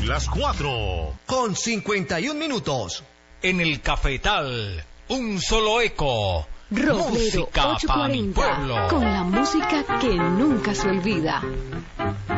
las 4:51. En el Cafetal, un solo eco. Roblero Música 840, pa' mi pueblo. con la música que nunca se olvida.